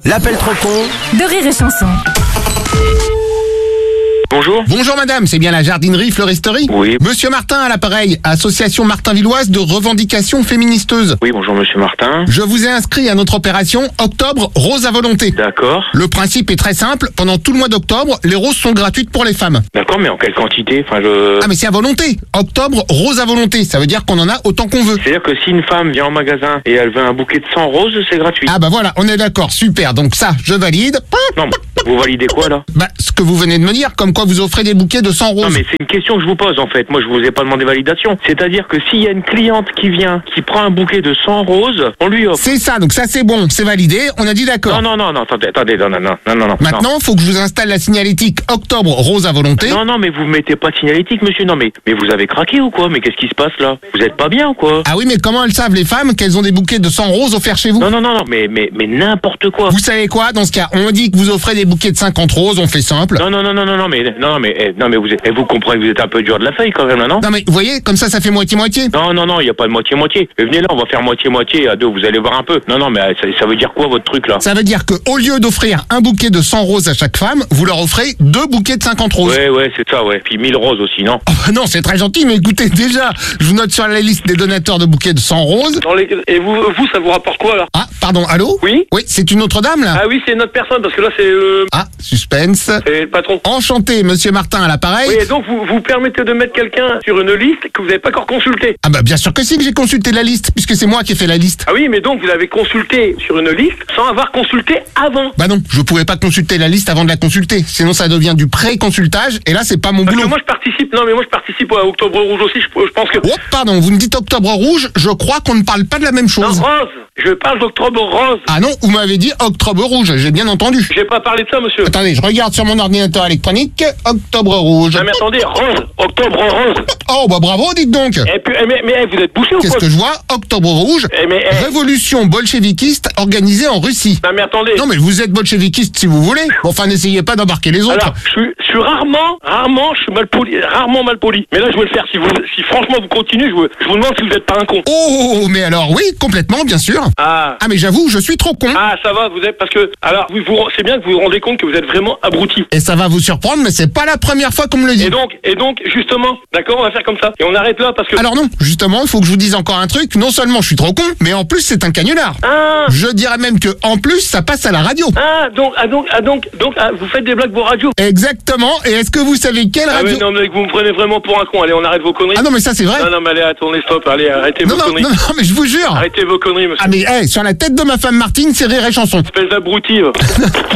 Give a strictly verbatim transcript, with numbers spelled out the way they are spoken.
L'appel trop con de Rire et Chanson. Bonjour. Bonjour madame, c'est bien la jardinerie Fleuristerie? Oui. Monsieur Martin à l'appareil, association Martin-Villoise de revendication féministeuse. Oui, bonjour monsieur Martin. Je vous ai inscrit à notre opération Octobre Rose à volonté. D'accord. Le principe est très simple, pendant tout le mois d'octobre, les roses sont gratuites pour les femmes. D'accord, mais en quelle quantité? Enfin, je... Ah mais c'est à volonté. Octobre Rose à volonté, ça veut dire qu'on en a autant qu'on veut. C'est-à-dire que si une femme vient en magasin et elle veut un bouquet de cent roses, c'est gratuit. Ah bah voilà, on est d'accord, super, donc ça, je valide. Non, vous validez quoi là? Bah, ce que vous venez de me dire, comme quoi vous offrez des bouquets de cent roses. Non mais c'est une question que je vous pose en fait, moi je vous ai pas demandé validation. C'est-à-dire que s'il y a une cliente qui vient, qui prend un bouquet de cent roses, on lui offre. C'est ça, donc ça c'est bon, c'est validé, on a dit d'accord. Non, non, non, non, attendez, attendez, non, non, non, non, non, non. Maintenant, faut que je vous installe la signalétique Octobre Rose à volonté. Non, non, mais vous mettez pas de signalétique, monsieur, non mais, mais vous avez craqué ou quoi? Mais qu'est-ce qui se passe là? Vous êtes pas bien ou quoi? Ah oui, mais comment elles savent les femmes qu'elles ont des bouquets de cent roses offerts chez vous? Non, non, non, non, mais, mais, mais n'importe quoi. Vous savez quoi, dans ce cas, on dit que vous offrez des bouquets de cinquante roses, on fait simple. Non, non, non, non, non, non, mais, non, mais, eh, non, mais vous êtes, eh, vous comprenez que vous êtes un peu dur de la feuille quand même, là, non? Non mais, vous voyez, comme ça, ça fait moitié-moitié. Non, non, non, il n'y a pas de moitié-moitié. Venez là, on va faire moitié-moitié à deux, vous allez voir un peu. Non, non, mais ça, ça veut dire quoi votre truc là? Ça veut dire que au lieu d'offrir un bouquet de cent roses à chaque femme, vous leur offrez deux bouquets de cinquante roses. Ouais, ouais, c'est ça, ouais. Puis mille roses aussi, non? Oh, bah non, c'est très gentil, mais écoutez, déjà, je vous note sur la liste des donateurs de bouquets de cent roses. Dans les... Et vous, vous, ça vous rapporte quoi là? Ah, pardon, allô? Oui. Oui, c'est une autre dame là? Ah oui, c'est notre personne parce que là c'est euh, Ah, suspense. c'est le patron. Enchanté, monsieur Martin à l'appareil. Oui, et donc vous vous permettez de mettre quelqu'un sur une liste que vous n'avez pas encore consultée. Ah bah bien sûr que si que j'ai consulté la liste, puisque c'est moi qui ai fait la liste. Ah oui, mais donc vous avez consulté sur une liste sans avoir consulté avant. Bah non, je pouvais pas consulter la liste avant de la consulter, sinon ça devient du pré-consultage, et là c'est pas mon Parce boulot. que moi je participe, non mais moi je participe à Octobre Rouge aussi, je, je pense que... Oh pardon, vous me dites Octobre Rouge, je crois qu'on ne parle pas de la même Non, chose. rose, je parle d'Octobre Rose. Ah non, vous m'avez dit Octobre Rouge, j'ai bien entendu. J'ai pas parlé de ça monsieur. Attendez, je regarde sur mon ordinateur électronique, Octobre Rouge. Non mais attendez, Rose, Octobre Rose. Oh bah bravo, dites donc. Et puis, eh, mais, mais eh, vous êtes bouché ou Qu'est-ce quoi? que je vois? Octobre Rouge, Eh, mais, eh. révolution bolchevikiste organisée en Russie. Non mais attendez. Non mais vous êtes bolchevikiste si vous voulez. Bon, enfin, n'essayez pas d'embarquer les autres. Alors, je suis, je suis rarement, rarement, je suis mal poli, rarement mal poli. Mais là, je vais le faire. Si vous, si franchement vous continuez, je vous, je vous demande si vous n'êtes pas un con. Oh, mais alors oui, complètement, bien sûr. Ah. Ah mais j'avoue, je suis trop con. Ah, ça va, vous êtes, parce que, alors, vous, vous, c'est bien que vous vous rendez compte que vous êtes vraiment abruti. Et ça va vous surprendre, mais c'est pas la première fois qu'on me le dit. Et donc, et donc, justement, d'accord, on va faire comme ça. Et on arrête là parce que. Alors non, justement, il faut que je vous dise encore un truc. Non seulement je suis trop con, mais en plus c'est un canular. Ah. Je dirais même que en plus ça passe à la radio. Ah, donc, ah, donc, ah, donc, donc, ah, vous faites des blagues pour radio. Exactement. Et est-ce que vous savez quelle Ah, radio? mais non, mais vous me prenez vraiment pour un con. Allez, on arrête vos conneries. Ah non, mais ça c'est vrai. Non, non, mais allez, attendez, stop. Allez, arrêtez Non, vos non, conneries. non, non, mais je vous jure. Arrêtez vos conneries, monsieur. Ah mais hey, sur la tête de ma femme Martine, c'est Rire et Chanson. Espèce d'abruti. va.